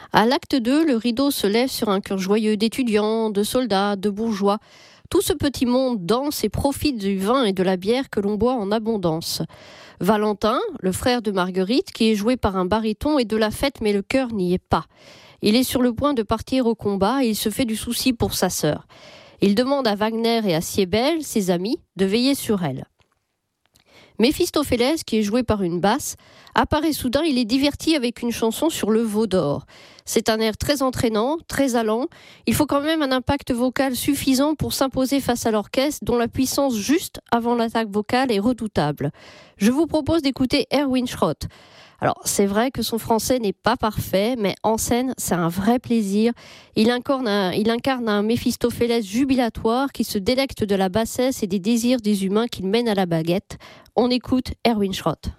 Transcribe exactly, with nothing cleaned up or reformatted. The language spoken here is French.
À l'acte deux, le rideau se lève sur un cœur joyeux d'étudiants, de soldats, de bourgeois. Tout ce petit monde danse et profite du vin et de la bière que l'on boit en abondance. Valentin, le frère de Marguerite, qui est joué par un baryton, est de la fête mais le cœur n'y est pas. Il est sur le point de partir au combat et il se fait du souci pour sa sœur. Il demande à Wagner et à Siebel, ses amis, de veiller sur elle. Méphistophélès, qui est joué par une basse, apparaît soudain, il est diverti avec une chanson sur le veau d'or. C'est un air très entraînant, très allant. Il faut quand même un impact vocal suffisant pour s'imposer face à l'orchestre, dont la puissance juste avant l'attaque vocale est redoutable. Je vous propose d'écouter Erwin Schrott. Alors, c'est vrai que son français n'est pas parfait, mais en scène, c'est un vrai plaisir. Il incarne un, il incarne un Méphistophélès jubilatoire qui se délecte de la bassesse et des désirs des humains qu'il mène à la baguette. On écoute Erwin Schrott.